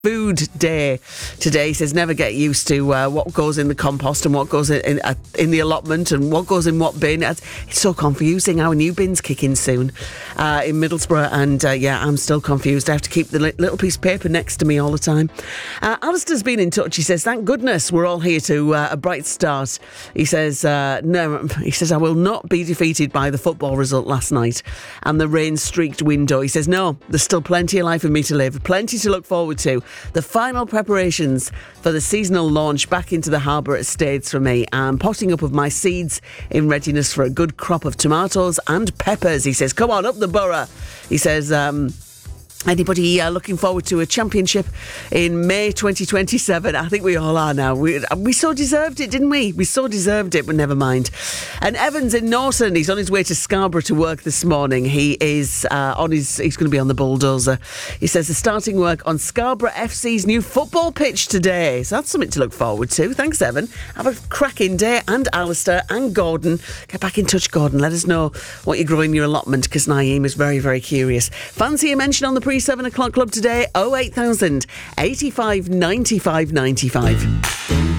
Food day today. He says never get used to what goes in the compost and what goes in the allotment and what goes in what bin. It's so confusing. Our new bins kick in soon in Middlesbrough, and I'm still confused. I have to keep the little piece of paper next to me all the time. Alistair's been in touch. He says thank goodness we're all here to a bright start. He says no. He says I will not be defeated by the football result last night and the rain-streaked window. He says no, there's still plenty of life for me to live, plenty to look forward to. The final preparations for the seasonal launch back into the harbour at Staithes for me. I'm potting up of my seeds in readiness for a good crop of tomatoes and peppers. He says, come on, up the borough. He says, anybody looking forward to a championship in May 2027? I think we all are now. We so deserved it, didn't we? We so deserved it, but never mind. And Evans in Norton, he's on his way to Scarborough to work this morning. He is he's going to be on the bulldozer. He says the starting work on Scarborough FC's new football pitch today. So that's something to look forward to. Thanks, Evan. Have a cracking day. And Alistair and Gordon. Get back in touch, Gordon. Let us know what you grow in your allotment, because Naeem is very, very curious. Fancy a mention on the pre-7 o'clock club today? 08000 85 95 95.